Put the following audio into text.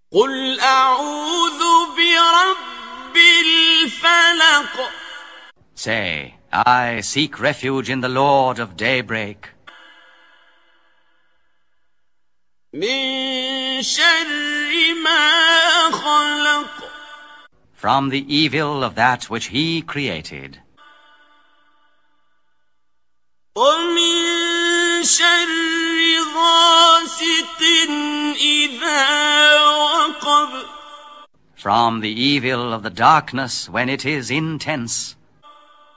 قل أعوذ برب الفلق. Say, I seek refuge in the Lord of daybreak. من شر ما خلق. From the evil of that which he created. ومن شر غاسق إذا وقب. From the evil of the darkness when it is intense.